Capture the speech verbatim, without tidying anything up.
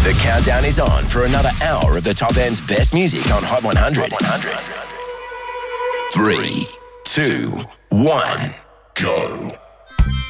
The countdown is on for another hour of the top end's best music on Hot one hundred. Hot one hundred. Three, two, one, go.